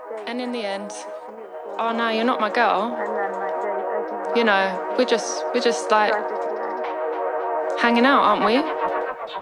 And in the end, oh no, you're not my girl. You know, we're just like hanging out, aren't we?